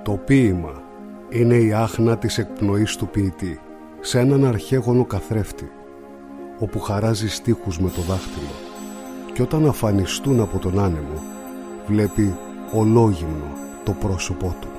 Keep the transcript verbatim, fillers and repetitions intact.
Το ποίημα είναι η άχνα της εκπνοής του ποιητή σε έναν αρχαίγονο καθρέφτη, όπου χαράζει στίχους με το δάχτυλο, και όταν αφανιστούν από τον άνεμο βλέπει ολόγυμνο το πρόσωπό του.